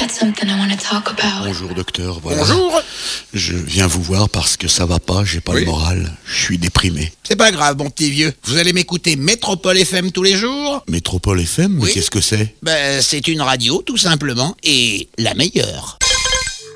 something I want to talk about. Bonjour docteur, voilà. Bonjour. Je viens vous voir parce que ça va pas, j'ai pas Oui. le moral, je suis déprimé. C'est pas grave, mon petit vieux. Vous allez m'écouter Métropole FM tous les jours. Métropole FM, mais Oui. qu'est-ce que c'est? Ben, c'est une radio, tout simplement, et la meilleure.